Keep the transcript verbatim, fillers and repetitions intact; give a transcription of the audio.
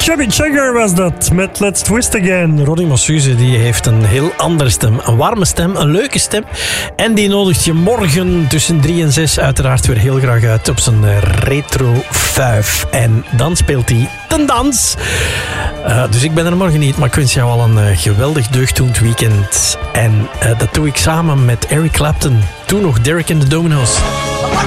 Chubby Chugger was dat, met Let's Twist Again. Roddy Massuze die heeft een heel andere stem. Een warme stem, een leuke stem. En die nodigt je morgen tussen drie en zes uiteraard weer heel graag uit op zijn retro vijf. En dan speelt hij ten dans. Uh, dus ik ben er morgen niet, maar ik wens jou al een uh, geweldig deugddoend weekend. En uh, dat doe ik samen met Eric Clapton. Toen nog Derek and the Dominos.